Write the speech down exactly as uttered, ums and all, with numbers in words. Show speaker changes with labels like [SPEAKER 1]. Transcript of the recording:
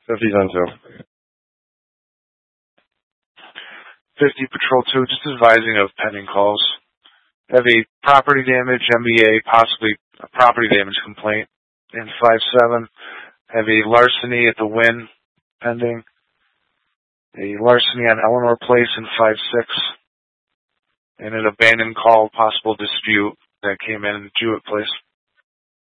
[SPEAKER 1] fifty's on two.
[SPEAKER 2] fifty Patrol two, just advising of pending calls. Have a property damage M B A, possibly a property damage complaint in five seven. Have a larceny at the Wynn pending. A larceny on Eleanor Place in five six. And an abandoned call, possible dispute that came in in Jewett Place.